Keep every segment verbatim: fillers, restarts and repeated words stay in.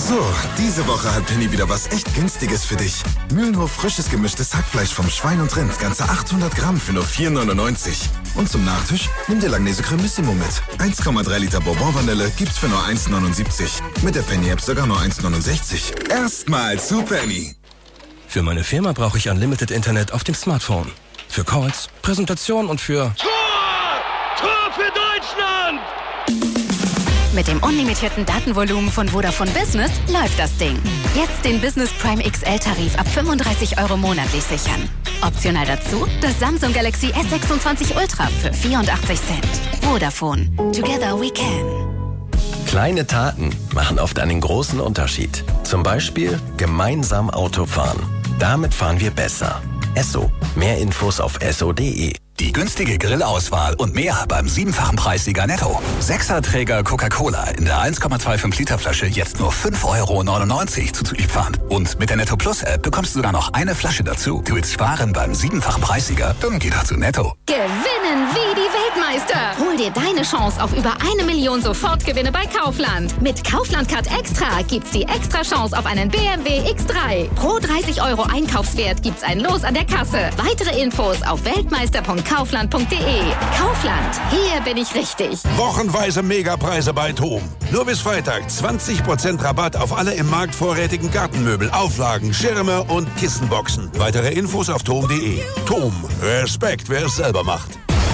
So, diese Woche hat Penny wieder was echt Günstiges für dich. Mühlenhof frisches gemischtes Hackfleisch vom Schwein und Rind, ganze achthundert Gramm für nur vier neunundneunzig. Und zum Nachtisch nimm dir Langnese Cremissimo mit. eins Komma drei Liter Bourbon-Vanille gibt's für nur eins neunundsiebzig. Mit der Penny-App sogar nur eins neunundsechzig. Erstmal zu Penny. Für meine Firma brauche ich Unlimited Internet auf dem Smartphone. Für Calls, Präsentation und für... Tor! Tor für Deutschland! Mit dem unlimitierten Datenvolumen von Vodafone Business läuft das Ding. Jetzt den Business Prime X L-Tarif ab fünfunddreißig Euro monatlich sichern. Optional dazu das Samsung Galaxy S sechsundzwanzig Ultra für vierundachtzig Cent. Vodafone. Together we can. Kleine Taten machen oft einen großen Unterschied. Zum Beispiel gemeinsam Auto fahren. Damit fahren wir besser. Esso. Mehr Infos auf esso punkt de. Die günstige Grillauswahl und mehr beim siebenfachen Preissieger Netto. Sechserträger Coca-Cola in der eins Komma fünfundzwanzig Liter Flasche jetzt nur fünf Euro neunundneunzig zuzüglich Pfand. Und mit der Netto Plus App bekommst du sogar noch eine Flasche dazu. Du willst sparen beim siebenfachen Preissieger? Dann geh doch zu Netto. Gewinnen wie die Weltmeister. Hol dir deine Chance auf über eine Million Sofortgewinne bei Kaufland. Mit Kaufland Card Extra gibt's die extra Chance auf einen B M W X drei. Pro dreißig Euro Einkaufswert gibt's ein Los an der Kasse. Weitere Infos auf weltmeister punkt kaufland punkt de. Kaufland, hier bin ich richtig. Wochenweise Megapreise bei TOM. Nur bis Freitag zwanzig Prozent Rabatt auf alle im Markt vorrätigen Gartenmöbel, Auflagen, Schirme und Kissenboxen. Weitere Infos auf tom punkt de. TOM, Respekt, wer es selber macht.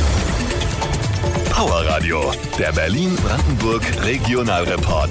Powerradio, der Berlin-Brandenburg Regionalreport.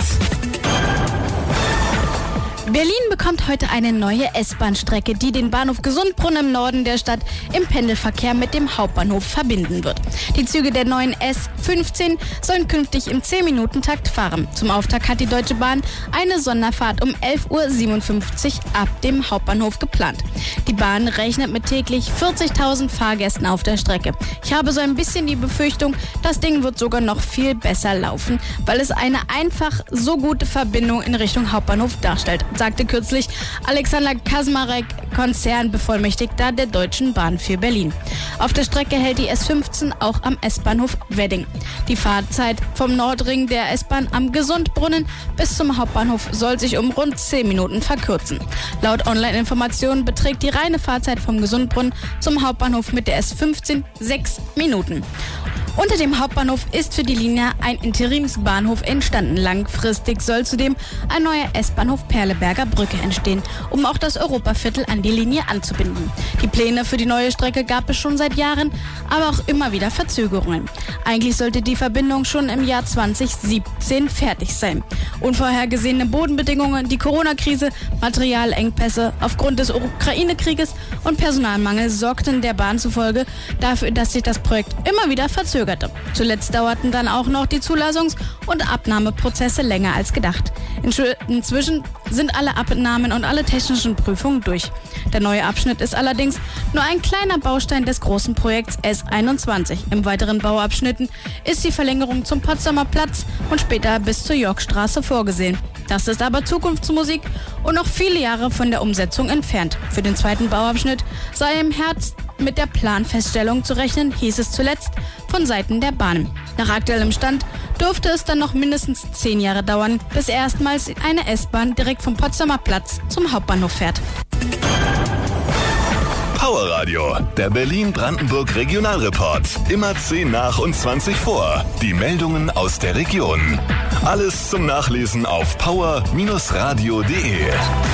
Berlin bekommt heute eine neue S-Bahn-Strecke, die den Bahnhof Gesundbrunnen im Norden der Stadt im Pendelverkehr mit dem Hauptbahnhof verbinden wird. Die Züge der neuen S fünfzehn sollen künftig im zehn-Minuten-Takt fahren. Zum Auftakt hat die Deutsche Bahn eine Sonderfahrt um elf Uhr siebenundfünfzig ab dem Hauptbahnhof geplant. Die Bahn rechnet mit täglich vierzigtausend Fahrgästen auf der Strecke. Ich habe so ein bisschen die Befürchtung, das Ding wird sogar noch viel besser laufen, weil es eine einfach so gute Verbindung in Richtung Hauptbahnhof darstellt, sagte kürzlich Alexander Kasmarek, Konzernbevollmächtigter der Deutschen Bahn für Berlin. Auf der Strecke hält die S fünfzehn auch am S-Bahnhof Wedding. Die Fahrzeit vom Nordring der S-Bahn am Gesundbrunnen bis zum Hauptbahnhof soll sich um rund zehn Minuten verkürzen. Laut Online-Informationen beträgt die reine Fahrzeit vom Gesundbrunnen zum Hauptbahnhof mit der S fünfzehn sechs Minuten. Unter dem Hauptbahnhof ist für die Linie ein Interimsbahnhof entstanden. Langfristig soll zudem ein neuer S-Bahnhof Perleberger Brücke entstehen, um auch das Europaviertel an die Linie anzubinden. Die Pläne für die neue Strecke gab es schon seit Jahren, aber auch immer wieder Verzögerungen. Eigentlich sollte die Verbindung schon im Jahr zwanzig siebzehn fertig sein. Unvorhergesehene Bodenbedingungen, die Corona-Krise, Materialengpässe aufgrund des Ukraine-Krieges und Personalmangel sorgten der Bahn zufolge dafür, dass sich das Projekt immer wieder verzögerte. Zuletzt dauerten dann auch noch die Zulassungs- und Abnahmeprozesse länger als gedacht. Inzwischen sind alle Abnahmen und alle technischen Prüfungen durch. Der neue Abschnitt ist allerdings nur ein kleiner Baustein des großen Projekts S einundzwanzig. Im weiteren Bauabschnitten ist die Verlängerung zum Potsdamer Platz und später bis zur Yorkstraße vorgesehen. Das ist aber Zukunftsmusik und noch viele Jahre von der Umsetzung entfernt. Für den zweiten Bauabschnitt sei im Herbst mit der Planfeststellung zu rechnen, hieß es zuletzt von Seiten der Bahn. Nach aktuellem Stand dürfte es dann noch mindestens zehn Jahre dauern, bis erstmals eine S-Bahn direkt vom Potsdamer Platz zum Hauptbahnhof fährt. Powerradio, der Berlin-Brandenburg Regionalreport. Immer zehn nach und zwanzig vor. Die Meldungen aus der Region. Alles zum Nachlesen auf power Bindestrich radio punkt de.